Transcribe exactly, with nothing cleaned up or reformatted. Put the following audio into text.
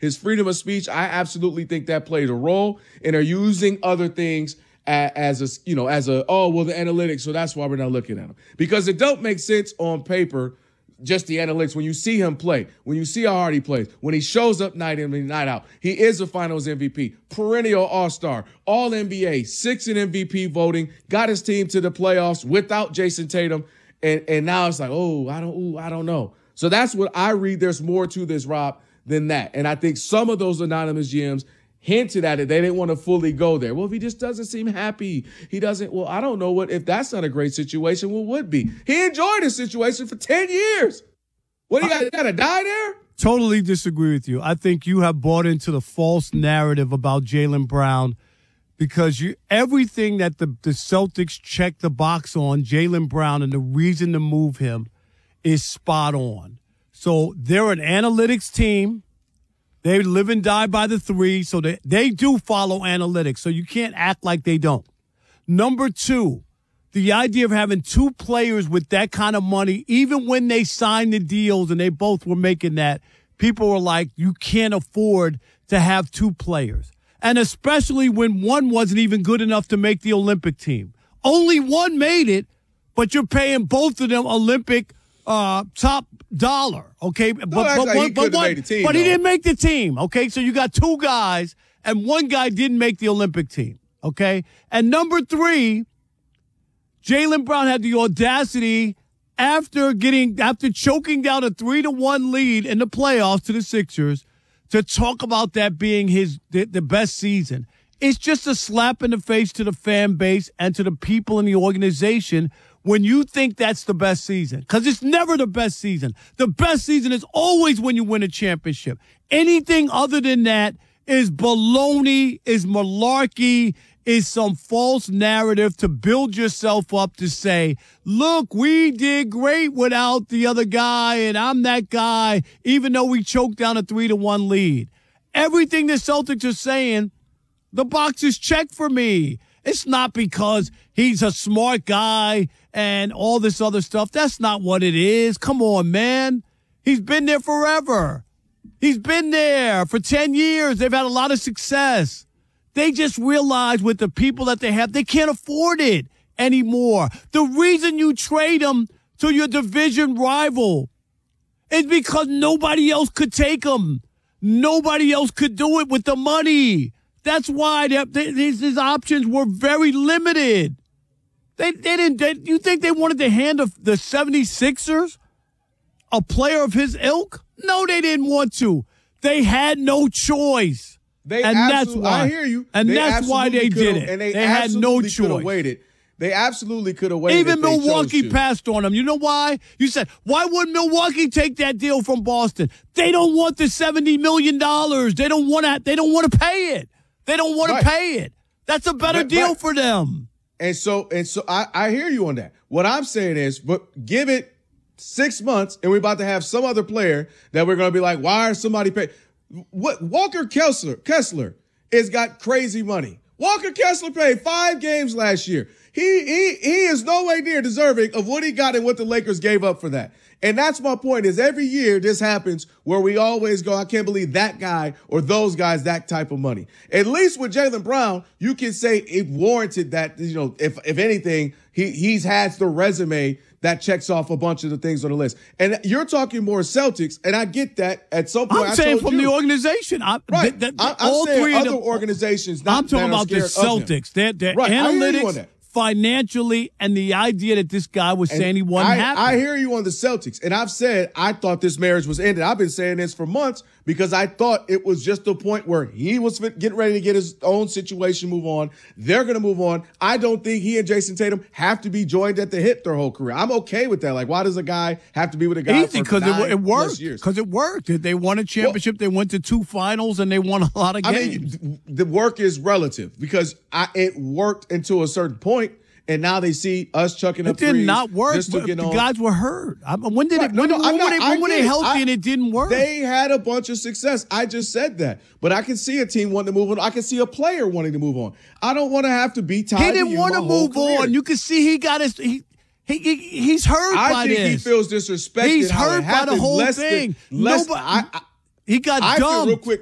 his freedom of speech. I absolutely think that played a role, and are using other things as a, you know, as a, oh, well, the analytics, so that's why we're not looking at him. Because it don't make sense on paper, just the analytics. When you see him play, when you see how hard he plays, when he shows up night in and night out, he is a finals M V P, perennial all-star, all N B A, six in M V P voting, got his team to the playoffs without Jason Tatum. And, and now it's like, oh, I don't, ooh, I don't know. So that's what I read. There's more to this, Rob, than that. And I think some of those anonymous G Ms hinted at it. They didn't want to fully go there. Well, if he just doesn't seem happy, he doesn't, well, I don't know what, if that's not a great situation, what would be? He enjoyed his situation for ten years. What, do you got, got to die there? Totally disagree with you. I think you have bought into the false narrative about Jaylen Brown because you everything that the, the Celtics check the box on, Jaylen Brown, and the reason to move him is spot on. So they're an analytics team. They live and die by the three, so they, they do follow analytics, so you can't act like they don't. Number two, the idea of having two players with that kind of money, even when they signed the deals and they both were making that, people were like, you can't afford to have two players. And especially when one wasn't even good enough to make the Olympic team. Only one made it, but you're paying both of them Olympic uh, top dollar, okay? But, no, but, like one, he but, one, made the team, but he though. didn't make the team, okay? So you got two guys, and one guy didn't make the Olympic team, okay? And number three, Jaylen Brown had the audacity after getting after choking down a three to one lead in the playoffs to the Sixers to talk about that being his the, the best season. It's just a slap in the face to the fan base and to the people in the organization when you think that's the best season, because it's never the best season. The best season is always when you win a championship. Anything other than that is baloney, is malarkey, is some false narrative to build yourself up to say, look, we did great without the other guy, and I'm that guy, even though we choked down a three to one lead. Everything the Celtics are saying, the box is checked for me. It's not because he's a smart guy and all this other stuff. That's not what it is. Come on, man. He's been there forever. He's been there for ten years. They've had a lot of success. They just realize with the people that they have, they can't afford it anymore. The reason you trade them to your division rival is because nobody else could take them. Nobody else could do it with the money. That's why they, they, these, these options were very limited. They, they didn't. They, you think they wanted to hand the, the seventy-sixers a player of his ilk? No, they didn't want to. They had no choice. They and that's why. I hear you. And they that's why they did it. And they, they had no choice. Waited. They absolutely could have waited. Even if they Milwaukee chose to. passed on them. You know why? You said, why wouldn't Milwaukee take that deal from Boston? They don't want the seventy million dollars. They don't want to. They don't want to pay it. They don't want right. to pay it. That's a better right, deal right. for them. And so, and so, I, I hear you on that. What I'm saying is, but give it six months, and we're about to have some other player that we're going to be like, why are somebody paying? What Walker Kessler? Kessler has got crazy money. Walker Kessler played five games last year. He he he is no way near deserving of what he got and what the Lakers gave up for that. And that's my point is every year this happens where we always go, I can't believe that guy or those guys, that type of money. At least with Jaylen Brown, you can say it warranted that, you know, if if anything, he he's had the resume that checks off a bunch of the things on the list. And you're talking more Celtics, and I get that at some point. I'm I saying told from you, the organization. I, right. Th- th- I, I'm all saying three other of them, organizations. Not, I'm talking that are about the scared of him. Celtics. They're, they're right. analytics, financially, and the idea that this guy was And saying he wasn't I, happy. I hear you on the Celtics, and I've said I thought this marriage was ended. I've been saying this for months because I thought it was just the point where he was getting ready to get his own situation move on. They're going to move on. I don't think he and Jason Tatum have to be joined at the hip their whole career. I'm okay with that. Like, why does a guy have to be with a guy Easy, for nine it, it plus worked. years? Because it worked. They won a championship. Well, they went to two finals, and they won a lot of games. I mean, the work is relative because I, it worked until a certain point. And now they see us chucking it up did threes. not work. Just to The get on. guys were hurt. I mean, when did right. it? No, When, no, when, I'm were, not, they, I when were they it. healthy I, and it didn't work? They had a bunch of success. I just said that. But I can see a team wanting to move on. I can see a player wanting to move on. I don't want to have to be tied He to didn't you want to my whole move career. on. You can see he got his. He, he, he he's hurt I by think this. he feels disrespected. He's how hurt it by the happened whole less thing. Than, less, Nobody. I, I, he got I dumped. feel real quick.